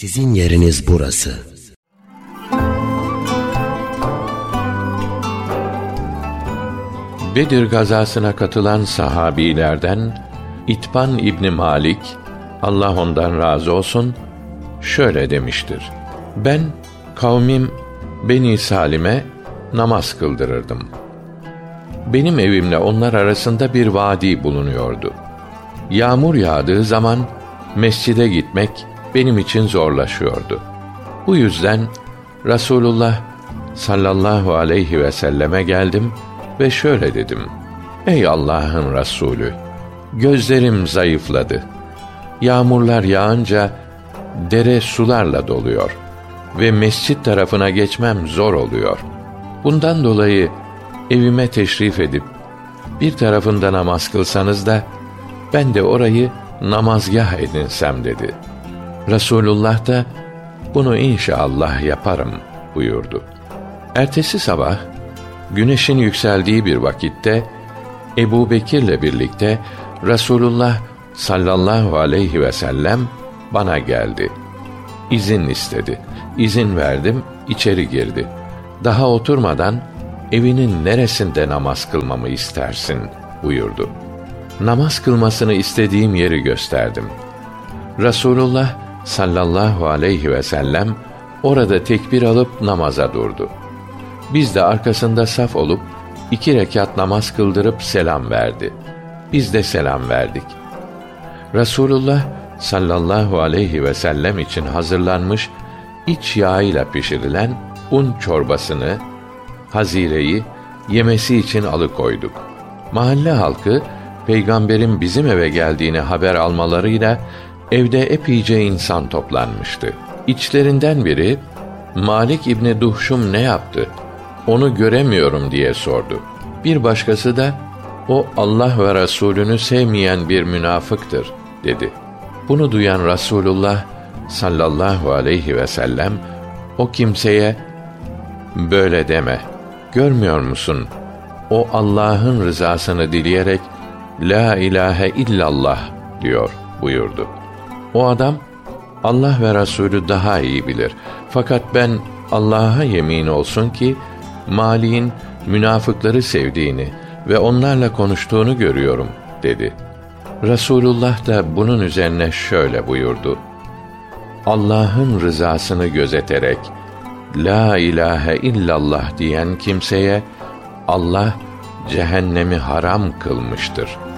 Sizin yeriniz burası. Bedir gazasına katılan sahabilerden İtban İbni Malik, Allah ondan razı olsun, şöyle demiştir: Ben kavmim Beni Salim'e namaz kıldırırdım. Benim evimle onlar arasında bir vadi bulunuyordu. Yağmur yağdığı zaman mescide gitmek benim için zorlaşıyordu. Bu yüzden Resulullah sallallahu aleyhi ve selleme geldim ve şöyle dedim: Ey Allah'ın Resulü, gözlerim zayıfladı. Yağmurlar yağınca dere sularla doluyor ve mescit tarafına geçmem zor oluyor. Bundan dolayı evime teşrif edip bir tarafında namaz kılsanız da ben de orayı namazgah edinsem dedi. Resulullah da bunu inşallah yaparım buyurdu. Ertesi sabah güneşin yükseldiği bir vakitte Ebu Bekir'le birlikte Resulullah sallallahu aleyhi ve sellem bana geldi. İzin istedi. İzin verdim, içeri girdi. Daha oturmadan evinin neresinde namaz kılmamı istersin buyurdu. Namaz kılmasını istediğim yeri gösterdim. Resulullah sallallahu aleyhi ve sellem orada tekbir alıp namaza durdu. Biz de arkasında saf olup 2 rekat namaz kıldırıp selam verdi. Biz de selam verdik. Resulullah sallallahu aleyhi ve sellem için hazırlanmış iç yağıyla pişirilen un çorbasını, hazireyi yemesi için alıkoyduk. Mahalle halkı Peygamberin bizim eve geldiğini haber almalarıyla evde epeyce insan toplanmıştı. İçlerinden biri, Malik İbni Duhşum ne yaptı? Onu göremiyorum diye sordu. Bir başkası da, o Allah ve Resulünü sevmeyen bir münafıktır dedi. Bunu duyan Resulullah sallallahu aleyhi ve sellem o kimseye, böyle deme, görmüyor musun? O Allah'ın rızasını dileyerek La ilahe illallah diyor buyurdu. O adam, Allah ve Resulü daha iyi bilir. Fakat ben Allah'a yemin olsun ki Malik'in münafıkları sevdiğini ve onlarla konuştuğunu görüyorum dedi. Resulullah da bunun üzerine şöyle buyurdu: Allah'ın rızasını gözeterek La ilahe illallah diyen kimseye Allah cehennemi haram kılmıştır.